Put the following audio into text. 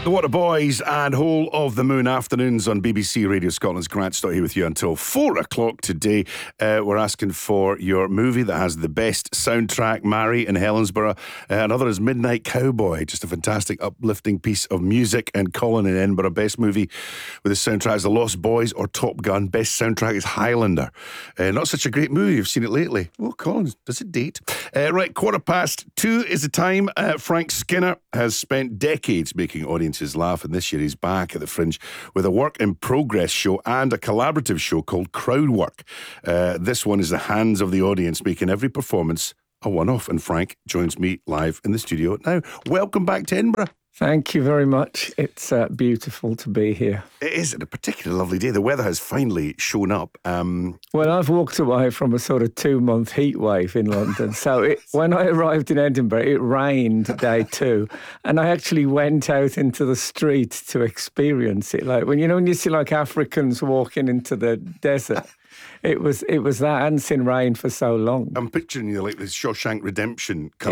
The Water Boys and Whole of the Moon afternoons on BBC Radio Scotland's Grant Stott here with you until 4 o'clock today. We're asking for your movie that has the best soundtrack, Mary in Helensburgh. Another is Midnight Cowboy, just a fantastic uplifting piece of music. And Colin in Edinburgh, best movie with the soundtrack is The Lost Boys or Top Gun. Best soundtrack is Highlander. Not such a great movie, you've seen it lately. Well, Colin, does it date? Right, 2:15 is the time. Frank Skinner has spent decades making audiences laugh, and this year he's back at the Fringe with a work in progress show and a collaborative show called Crowdwork. This one is the hands of the audience, making every performance a one-off, and Frank joins me live in the studio now. Welcome back to Edinburgh. Thank you very much. It's beautiful to be here. It is a particularly lovely day. The weather has finally shown up. Well, I've walked away from a sort of 2-month heat wave in London. So when I arrived in Edinburgh, it rained day 2. And I actually went out into the street to experience it. Like when you see like Africans walking into the desert. It was that. I hadn't seen rain for so long. I'm picturing you like the Shawshank Redemption